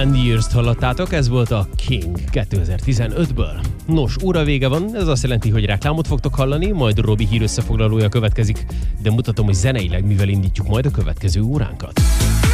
10 Years-t hallottátok, ez volt a King 2015-ből. Nos, óra vége van, ez azt jelenti, hogy reklámot fogtok hallani, majd Robi hír összefoglalója következik, de mutatom, hogy zeneileg mivel indítjuk majd a következő óránkat.